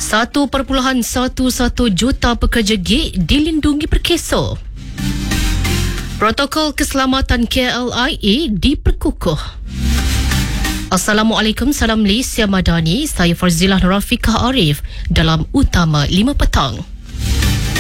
1.11 juta pekerja gig dilindungi perkeso. Protokol keselamatan KLIA diperkukuh. Assalamualaikum, salam Malaysia Madani. Saya Farzilah Rafiqah Arif dalam Utama 5 Petang.